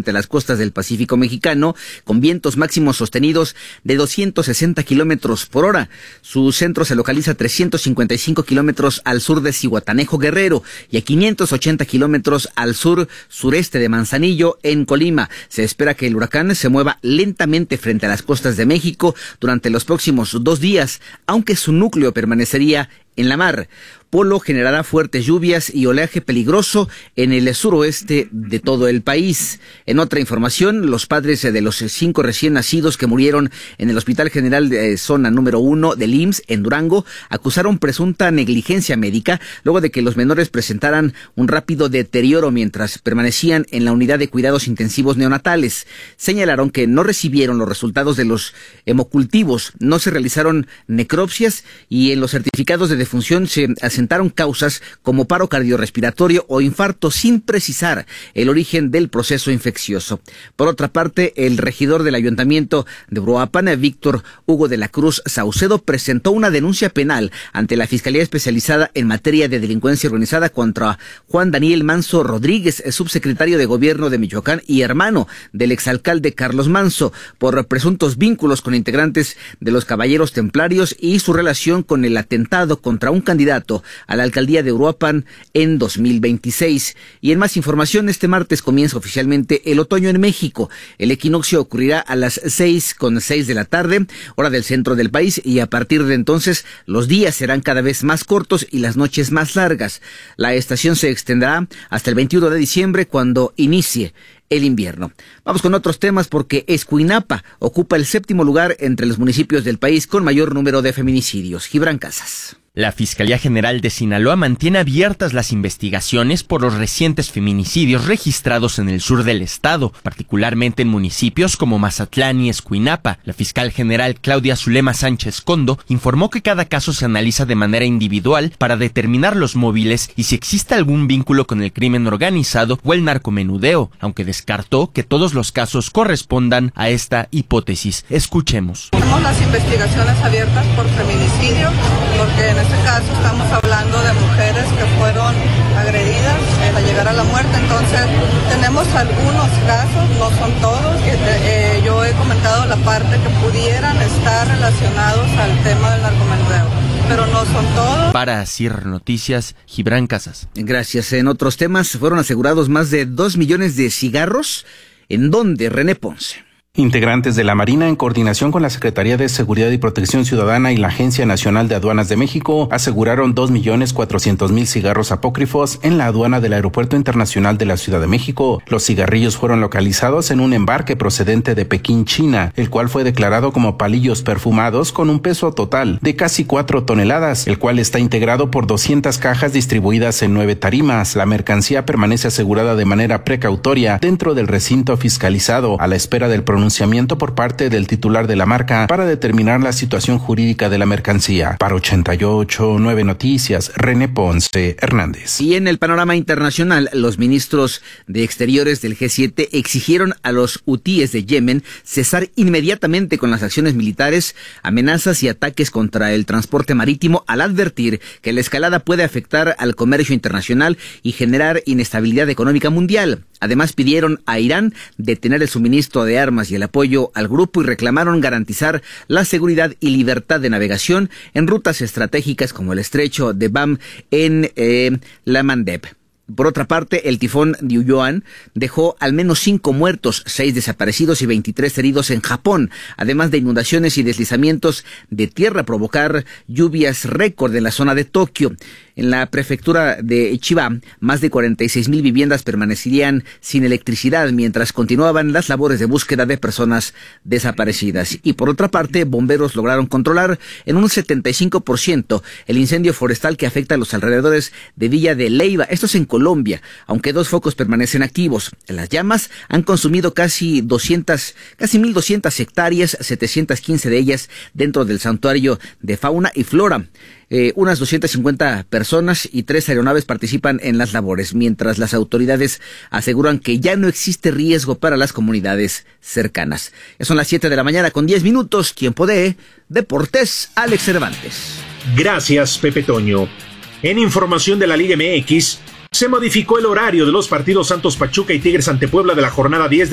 frente a las costas del Pacífico mexicano, con vientos máximos sostenidos de 260 kilómetros por hora. Su centro se localiza a 355 kilómetros al sur de Zihuatanejo, Guerrero, y a 580 kilómetros al sur-sureste de Manzanillo, en Colima. Se espera que el huracán se mueva lentamente frente a las costas de México durante los próximos 2 días, aunque su núcleo permanecería en la mar. Polo generará fuertes lluvias y oleaje peligroso en el suroeste de todo el país. En otra información, los padres de los 5 recién nacidos que murieron en el Hospital General de Zona número 1 del IMSS en Durango acusaron presunta negligencia médica luego de que los menores presentaran un rápido deterioro mientras permanecían en la unidad de cuidados intensivos neonatales. Señalaron que no recibieron los resultados de los hemocultivos, no se realizaron necropsias y en los certificados de defunción se asentaron causas como paro cardiorrespiratorio o infarto sin precisar el origen del proceso infeccioso. Por otra parte, el regidor del Ayuntamiento de Uruapan, Víctor Hugo de la Cruz Saucedo, presentó una denuncia penal ante la Fiscalía Especializada en materia de delincuencia organizada contra Juan Daniel Manso Rodríguez, subsecretario de Gobierno de Michoacán y hermano del exalcalde Carlos Manso, por presuntos vínculos con integrantes de los Caballeros Templarios y su relación con el atentado contra un candidato a la alcaldía de Uruapan en 2026. Y en más información, este martes comienza oficialmente el otoño en México. El equinoccio ocurrirá a las 6:06 de la tarde, hora del centro del país, y a partir de entonces los días serán cada vez más cortos y las noches más largas. La estación se extenderá hasta el 21 de diciembre, cuando inicie el invierno. Vamos con otros temas, porque Escuinapa ocupa el 7º lugar entre los municipios del país con mayor número de feminicidios. Gibran Casas. La Fiscalía General de Sinaloa mantiene abiertas las investigaciones por los recientes feminicidios registrados en el sur del estado, particularmente en municipios como Mazatlán y Escuinapa. La fiscal general Claudia Zulema Sánchez Condo informó que cada caso se analiza de manera individual para determinar los móviles y si existe algún vínculo con el crimen organizado o el narcomenudeo, aunque descartó que todos los casos correspondan a esta hipótesis. Escuchemos. Tenemos las investigaciones abiertas por feminicidio, porque en este caso estamos hablando de mujeres que fueron agredidas hasta llegar a la muerte. Entonces tenemos algunos casos, no son todos. Yo he comentado la parte que pudieran estar relacionados al tema del narcomenudeo, pero no son todos. Para CIR Noticias, Gibran Casas. Gracias. En otros temas, fueron asegurados más de 2 millones de cigarros. ¿En dónde, René Ponce? Integrantes de la Marina, en coordinación con la Secretaría de Seguridad y Protección Ciudadana y la Agencia Nacional de Aduanas de México, aseguraron 2.400.000 cigarros apócrifos en la aduana del Aeropuerto Internacional de la Ciudad de México. Los cigarrillos fueron localizados en un embarque procedente de Pekín, China, el cual fue declarado como palillos perfumados con un peso total de casi 4 toneladas, el cual está integrado por 200 cajas distribuidas en 9 tarimas. La mercancía permanece asegurada de manera precautoria dentro del recinto fiscalizado, a la espera del pronunciamiento por parte del titular de la marca para determinar la situación jurídica de la mercancía. Para 88.9 Noticias, René Ponce Hernández. Y en el panorama internacional, los ministros de Exteriores del G7 exigieron a los hutíes de Yemen cesar inmediatamente con las acciones militares, amenazas y ataques contra el transporte marítimo, al advertir que la escalada puede afectar al comercio internacional y generar inestabilidad económica mundial. Además, pidieron a Irán detener el suministro de armas y el apoyo al grupo, y reclamaron garantizar la seguridad y libertad de navegación en rutas estratégicas como el estrecho de Bab en la Mandeb. Por otra parte, el tifón Diuyuan dejó al menos 5 muertos, 6 desaparecidos y 23 heridos en Japón, además de inundaciones y deslizamientos de tierra provocar lluvias récord en la zona de Tokio. En la prefectura de Chiba, más de 46,000 viviendas permanecerían sin electricidad mientras continuaban las labores de búsqueda de personas desaparecidas. Y por otra parte, bomberos lograron controlar en un 75% el incendio forestal que afecta a los alrededores de Villa de Leyva. Esto es en Colombia, aunque 2 focos permanecen activos. Las llamas han consumido casi 1,200 hectáreas, 715 de ellas dentro del santuario de fauna y flora. Unas 250 personas y 3 aeronaves participan en las labores, mientras las autoridades aseguran que ya no existe riesgo para las comunidades cercanas. Ya son las 7 de la mañana con 10 minutos, tiempo de Deportes, Alex Cervantes. Gracias, Pepe Toño. En información de la Liga MX, se modificó el horario de los partidos Santos Pachuca y Tigres ante Puebla de la jornada 10